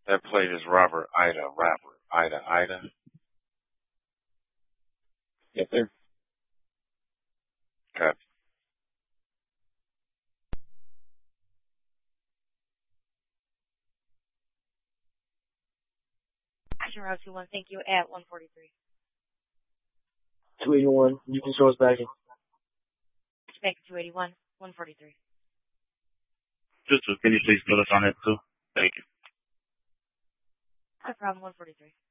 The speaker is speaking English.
That plate is Robert Ida. Yes, sir. Got Action Route 21, thank you, at 143. 281, you can show us back in. Back to 281, 143. Can you please put us on it too? Thank you. No problem, 143.